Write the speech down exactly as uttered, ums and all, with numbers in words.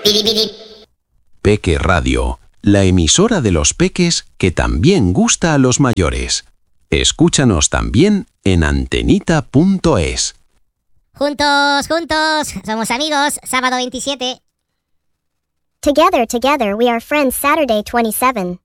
Peque Radio, la emisora de los peques que también gusta a los mayores. Escúchanos también en antenita punto es. Juntos, juntos, somos amigos, sábado veintisiete. Together, together, we are friends, Saturday twenty-seven.